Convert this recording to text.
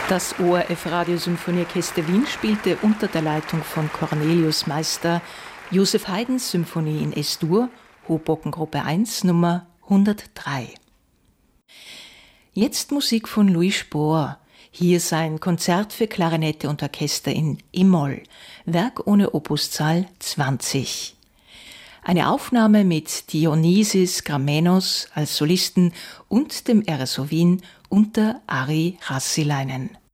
Das ORF Radiosymphonieorchester Wien spielte unter der Leitung von Cornelius Meister Joseph Haydns Symphonie in S-Dur, Hoboken-Gruppe 1, Nummer 103. Jetzt Musik von Louis Spohr. Hier sein Konzert für Klarinette und Orchester in E-Moll, Werk ohne Opuszahl 20. Eine Aufnahme mit Dionysis Gramenos als Solisten und dem RSO Wien unter Ari Rassilainen.